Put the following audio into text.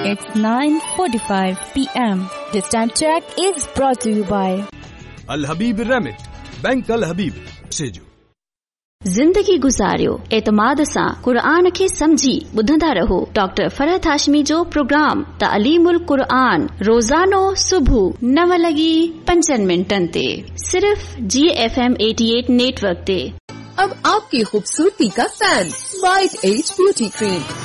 It's 9:45 p.m. This time check is brought to you by Al Habib Remit, Bank Al Habib से जो ज़िंदगी गुज़ारियो एतमाद सां क़ुरान खे समझी ॿुधंदा रहो डॉक्टर फरहत हाशमी जो प्रोग्राम तालीमुल क़ुरान रोज़ानो सुबह 9:05 ते सिर्फ GFM 88 नेटवर्क ते। अब आपकी खूबसूरती का fan white age beauty cream